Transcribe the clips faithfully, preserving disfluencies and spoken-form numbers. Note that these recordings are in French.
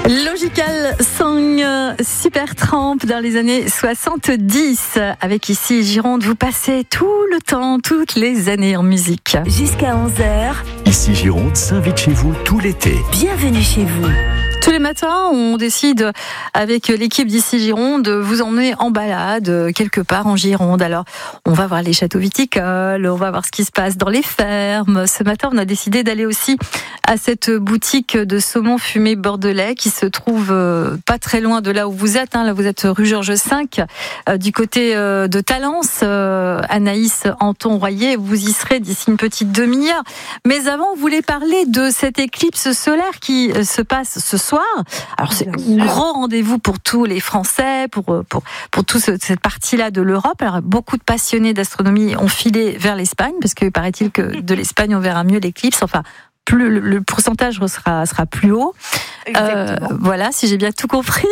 Logical Song, Super Tramp dans les années soixante-dix. Avec ici Gironde, vous passez tout le temps, toutes les années en musique. Jusqu'à onze heures. Ici Gironde s'invite chez vous tout l'été. Bienvenue chez vous. Tous les matins, on décide avec l'équipe d'ici Gironde de vous emmener en balade quelque part en Gironde. Alors, on va voir les châteaux viticoles, on va voir ce qui se passe dans les fermes. Ce matin, on a décidé d'aller aussi à cette boutique de saumon fumé bordelais qui se trouve pas très loin de là où vous êtes. Là, vous êtes rue Georges cinq, du côté de Talence. Anaïs Anton-Royer, vous y serez d'ici une petite demi-heure. Mais avant, on voulait parler de cette éclipse solaire qui se passe ce soir. Alors c'est un grand rendez-vous pour tous les Français, pour pour pour toute cette partie-là de l'Europe. Alors beaucoup de passionnés d'astronomie ont filé vers l'Espagne parce que paraît-il que de l'Espagne on verra mieux l'éclipse. Enfin, plus le, le pourcentage sera sera plus haut. Euh, voilà, si j'ai bien tout compris.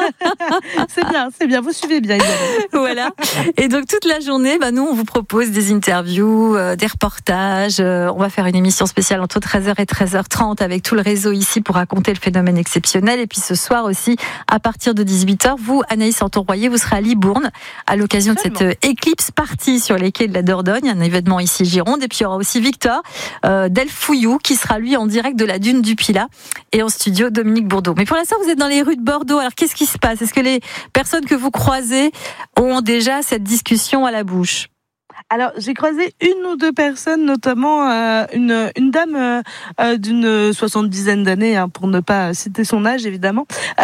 c'est bien, c'est bien. Vous suivez bien. Voilà. Et donc toute la journée, bah nous on vous propose des interviews, euh, des reportages. Euh, on va faire une émission spéciale entre treize heures et treize heures trente avec tout le réseau ici pour raconter le phénomène exceptionnel. Et puis ce soir aussi, à partir de dix-huit heures, vous, Anaïs Anton-Royer, vous serez à Libourne à l'occasion Absolument. de cette éclipse partie sur les quais de la Dordogne, un événement ici Gironde. Et puis il y aura aussi Victor euh, Delfouillou qui sera lui en direct de la dune du Pilat et en studio Dominique Bourdeau. Mais pour l'instant, vous êtes dans les rues de Bordeaux. Alors, qu'est-ce qui se passe? Est-ce que les personnes que vous croisez ont déjà cette discussion à la bouche? Alors, j'ai croisé une ou deux personnes, notamment euh, une, une dame euh, euh, d'une soixante-dizaine d'années, hein, pour ne pas citer son âge, évidemment, euh,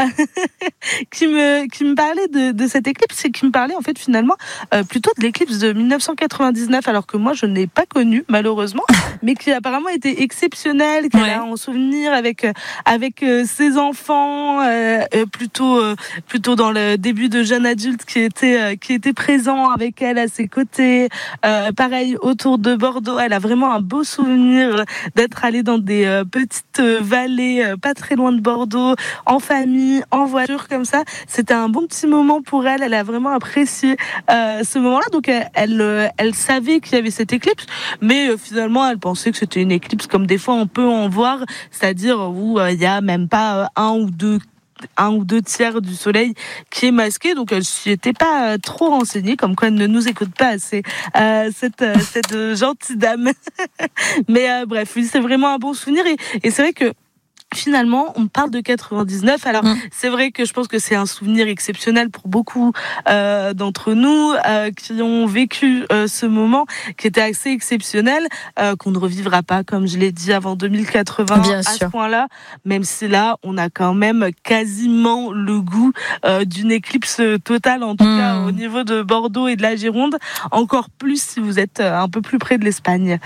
qui me qui me parlait de, de cette éclipse et qui me parlait, en fait, finalement, euh, plutôt de l'éclipse de dix-neuf cent quatre-vingt-dix-neuf, alors que moi, je ne l'ai pas connue, malheureusement, mais qui apparemment était exceptionnelle, qu'elle ouais. a en souvenir avec, avec euh, ses enfants, euh, euh, plutôt, euh, plutôt dans le début de jeune adulte qui était, euh, qui était présent avec elle à ses côtés. Euh, pareil, autour de Bordeaux, elle a vraiment un beau souvenir d'être allée dans des euh, petites vallées euh, pas très loin de Bordeaux, en famille, en voiture, comme ça. C'était un bon petit moment pour elle. Elle a vraiment apprécié euh, ce moment-là. Donc, elle, elle, elle savait qu'il y avait cette éclipse, mais euh, finalement, elle pensait que c'était une éclipse comme des fois on peut en voir, c'est-à-dire où euh, il y a même pas euh, un ou deux un ou deux tiers du soleil qui est masqué, donc elle s'y était pas euh, trop renseignée, comme quoi elle ne nous écoute pas assez, euh, cette, euh, cette euh, gentille dame. Mais euh, bref, oui, c'est vraiment un bon souvenir, et, et c'est vrai que finalement, on parle de quatre-vingt-dix-neuf. Alors, mmh. c'est vrai que je pense que c'est un souvenir exceptionnel pour beaucoup euh, d'entre nous euh, qui ont vécu euh, ce moment qui était assez exceptionnel, euh, qu'on ne revivra pas, comme je l'ai dit, avant deux mille quatre-vingts Bien à sûr. ce point-là. Même si là, on a quand même quasiment le goût euh, d'une éclipse totale, en tout mmh. cas au niveau de Bordeaux et de la Gironde. Encore plus si vous êtes un peu plus près de l'Espagne.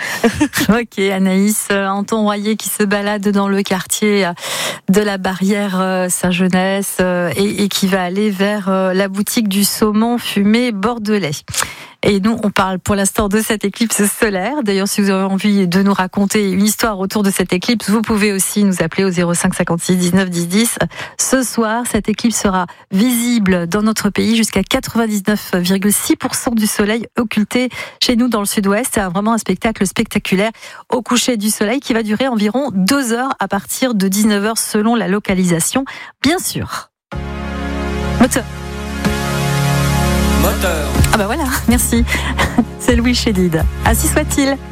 Ok, Anaïs Anton-Royer qui se balade dans le quartier de la barrière Saint-Genès et, et qui va aller vers la boutique du saumon fumé bordelais. Et nous, on parle pour l'instant de cette éclipse solaire. D'ailleurs, si vous avez envie de nous raconter une histoire autour de cette éclipse, vous pouvez aussi nous appeler au zéro cinq cinquante-six dix-neuf dix dix. Ce soir, cette éclipse sera visible dans notre pays jusqu'à quatre-vingt-dix-neuf virgule six pour cent du soleil occulté chez nous dans le sud-ouest. C'est vraiment un spectacle spectaculaire au coucher du soleil qui va durer environ deux heures à partir de dix-neuf heures selon la localisation, bien sûr. Moteur. Moteur. Ah bah voilà, merci. C'est Louis Chédid. Ainsi soit-il.